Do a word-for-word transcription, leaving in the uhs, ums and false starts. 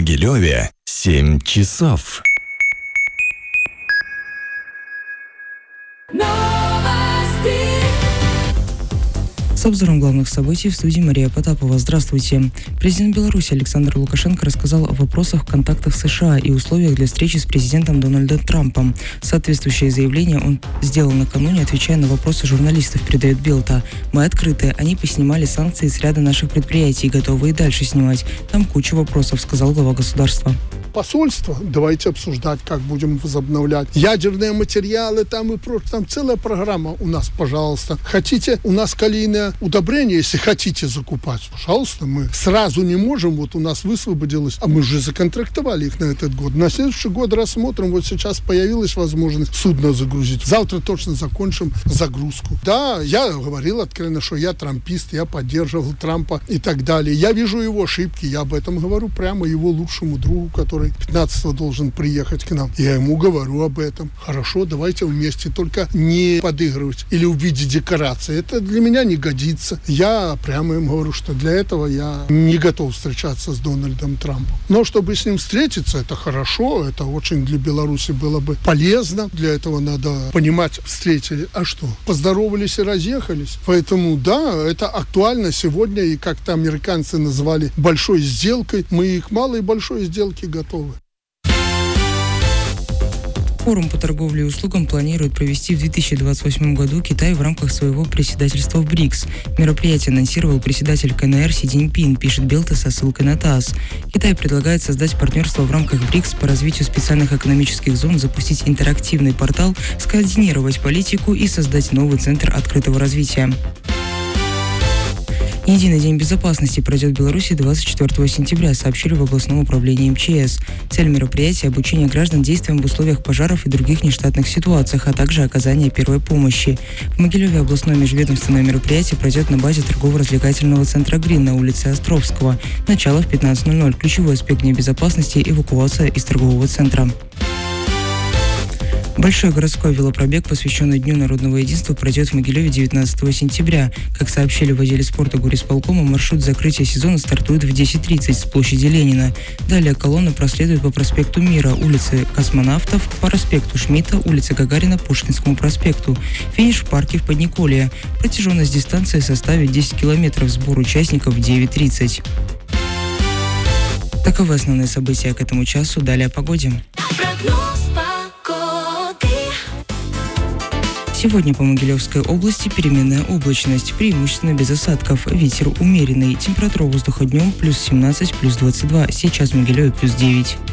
Могилеве семь часов. С обзором главных событий в студии Мария Потапова. Здравствуйте. Президент Беларуси Александр Лукашенко рассказал о вопросах в контактах с США и условиях для встречи с президентом Дональдом Трампом. Соответствующее заявление он сделал накануне, отвечая на вопросы журналистов, передает Белта. «Мы открыты. Они поснимали санкции с ряда наших предприятий, готовы и дальше снимать. Там куча вопросов», сказал глава государства. Посольство, давайте обсуждать, как будем возобновлять. Ядерные материалы там и прочее. Там целая программа у нас, пожалуйста. Хотите, у нас калийное удобрение, если хотите закупать, пожалуйста, мы сразу не можем, вот у нас высвободилось, а мы уже законтрактовали их на этот год. На следующий год рассмотрим, вот сейчас появилась возможность судно загрузить. Завтра точно закончим загрузку. Да, я говорил откровенно, что я трампист, я поддерживал Трампа и так далее. Я вижу его ошибки, я об этом говорю прямо его лучшему другу, который пятнадцатого должен приехать к нам. Я ему говорю об этом. Хорошо, давайте вместе, только не подыгрывать или в виде декорации. Это для меня не годится. Я прямо им говорю, что для этого я не готов встречаться с Дональдом Трампом. Но чтобы с ним встретиться, это хорошо, это очень для Беларуси было бы полезно. Для этого надо понимать, встретили. А что? Поздоровались и разъехались. Поэтому, да, это актуально сегодня, и как-то американцы назвали большой сделкой. Мы и к малой и большой сделке готовы. Форум по торговле и услугам планирует провести в две тысячи двадцать восьмом году Китай в рамках своего председательства в БРИКС. Мероприятие анонсировал председатель КНР Си Цзиньпин, пишет Белта со ссылкой на ТАСС. Китай предлагает создать партнерство в рамках БРИКС по развитию специальных экономических зон, запустить интерактивный портал, скоординировать политику и создать новый центр открытого развития. Единый день безопасности пройдет в Беларуси двадцать четвёртого сентября, сообщили в областном управлении эм че эс. Цель мероприятия – обучение граждан действиям в условиях пожаров и других нештатных ситуациях, а также оказание первой помощи. В Могилеве областное межведомственное мероприятие пройдет на базе торгово-развлекательного центра «Грин» на улице Островского. Начало в пятнадцать ноль ноль. Ключевой аспект дня безопасности – эвакуация из торгового центра. Большой городской велопробег, посвященный Дню народного единства, пройдет в Могилеве девятнадцатого сентября. Как сообщили в отделе спорта горисполкома, маршрут закрытия сезона стартует в десять тридцать с площади Ленина. Далее колонна проследует по проспекту Мира, улице Космонавтов, по проспекту Шмидта, улице Гагарина, Пушкинскому проспекту. Финиш в парке в Подниколье. Протяженность дистанции составит десять километров, сбор участников девять тридцать. Таковы основные события к этому часу. Далее о погоде. Сегодня по Могилевской области переменная облачность, преимущественно без осадков. Ветер умеренный. Температура воздуха днем плюс семнадцать, плюс двадцать два. Сейчас в Могилеве плюс девять.